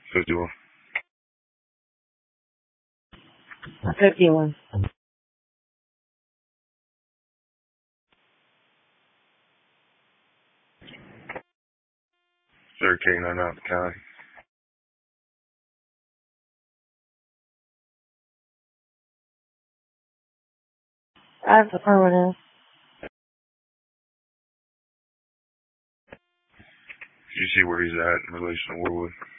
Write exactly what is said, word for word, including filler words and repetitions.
fifty-one. fifty-one. Third K nine out the county. That's affirmative. Did you see where he's at in relation to Warwood?